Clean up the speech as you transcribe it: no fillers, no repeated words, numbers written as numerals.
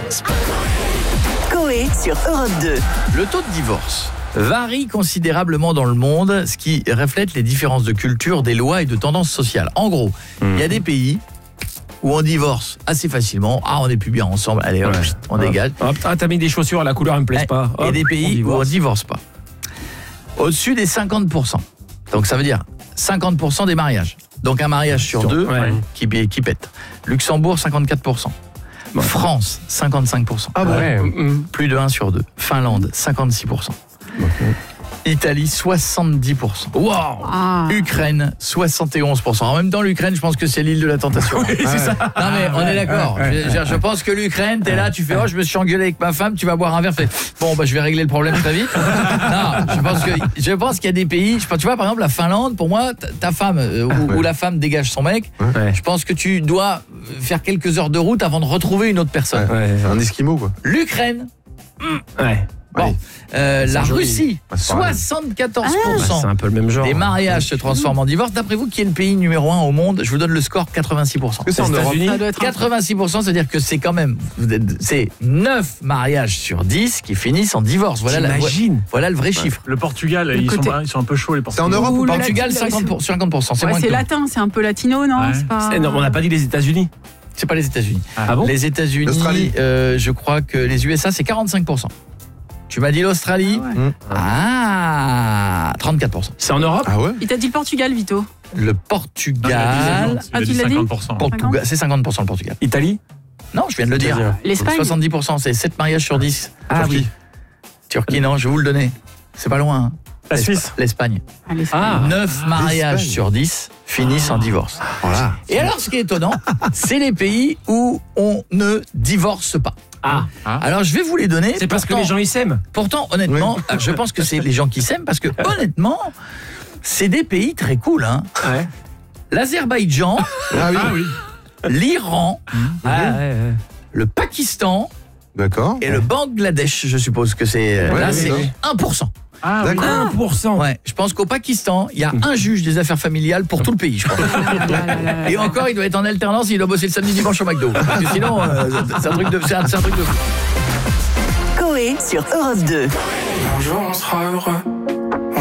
Coé sur Europe 2. Le taux de divorce varie considérablement dans le monde, ce qui reflète les différences de culture, des lois et de tendances sociales. En gros, il y a des pays où on divorce assez facilement. Ah, on n'est plus bien ensemble, allez, hop, on dégage. Ah, t'as mis des chaussures, la couleur elle me plaît pas. Et des pays où on divorce pas. Au-dessus des 50%. Donc ça veut dire 50% des mariages. Donc un mariage sur deux qui pète. Luxembourg, 54%. France, 55%. Ah bon? Plus de 1 sur 2. Finlande, 56%. Italie, 70%. Wow. Ukraine, 71%. En même temps, l'Ukraine, je pense que c'est l'île de la tentation. C'est ça. Non mais on est d'accord. Je pense que l'Ukraine, t'es là, tu fais je me suis engueulé avec ma femme, tu vas boire un verre, bon je vais régler le problème très vite. Non, je pense qu'il y a des pays, tu vois par exemple la Finlande, pour moi ta femme ou la femme dégage son mec. Je pense que tu dois faire quelques heures de route avant de retrouver une autre personne. Un esquimau quoi. L'Ukraine. Bon, la Russie, 74%. C'est un peu le même genre. Des mariages se transforment en divorce. D'après vous, qui est le pays numéro 1 au monde? Je vous donne le score, 86%. Que c'est en Europe? 86%, c'est-à-dire que c'est quand même, c'est 9 mariages sur 10 qui finissent en divorce. Voilà le vrai chiffre. Le Portugal, ils sont un peu chauds les C'est Portugais. en Europe ou pas? Portugal, 50%. C'est moins c'est que latin, c'est un peu latino, non? Ouais. C'est pas... Non, on n'a pas dit les États-Unis. c'est pas les États-Unis. Ah bon? Les États-Unis, L'Australie. je crois que les USA, c'est 45%. Tu m'as dit l'Australie? 34%. C'est en Europe? Ah ouais? Il t'a dit le Portugal, Vito. Le Portugal, Ah, tu l'as dit? 50%. c'est 50% le Portugal. Italie? Non, je viens de le dire. L'Espagne. 70%, c'est 7 mariages sur 10. Ah oui. Turquie, non, je vais vous le donner. C'est pas loin. Hein. La Suisse. L'Espagne. Allez, 9 mariages l'Espagne. sur 10 finissent en divorce. Voilà. Et alors, ce qui est étonnant, c'est les pays où on ne divorce pas. Alors, je vais vous les donner. C'est parce que les gens ils s'aiment. Pourtant, honnêtement, je pense que c'est les gens qui s'aiment parce que, honnêtement, c'est des pays très cool. Hein. L'Azerbaïdjan, l'Iran, le Pakistan D'accord. et le Bangladesh, je suppose que c'est... là, c'est 1%. Ah oui. 1%. Ouais, je pense qu'au Pakistan, il y a un juge des affaires familiales pour tout le pays, je pense. Et encore, il doit être en alternance, il doit bosser le samedi dimanche au McDo. Parce que sinon, c'est un truc de fou. Coé sur Europe 2. Un jour on sera heureux.